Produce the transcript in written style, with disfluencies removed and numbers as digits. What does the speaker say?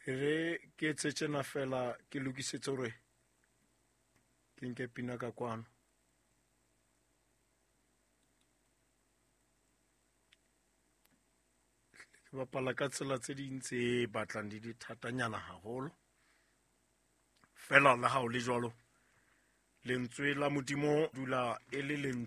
Re ke tsetjena fela ke lokisetse hore ke nke pina ka kwano. Ke bapala ka tsela tse ding tse batlang di thatanyana haholo. Fela le ha o le jwalo, lentswe la Modimo dula e le lentswe